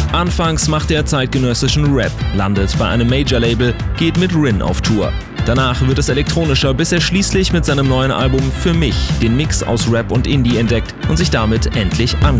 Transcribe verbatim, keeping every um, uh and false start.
Anfangs macht er zeitgenössischen Rap, landet bei einem Major-Label, geht mit Rin auf Tour. Danach wird es elektronischer, bis er schließlich mit seinem neuen Album Für mich den Mix aus Rap und Indie entdeckt und sich damit endlich an